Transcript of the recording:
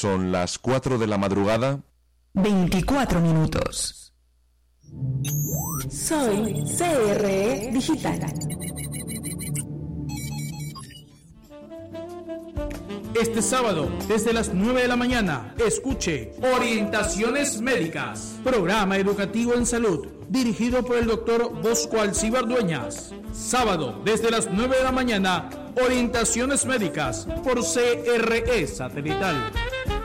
Son las 4 de la madrugada. 24 minutos. Soy CRE Digital. Este sábado, desde las 9 de la mañana, escuche Orientaciones Médicas, programa educativo en salud, dirigido por el doctor Bosco Alcíbar Dueñas. Sábado, desde las 9 de la mañana, Orientaciones Médicas, por CRE Satelital.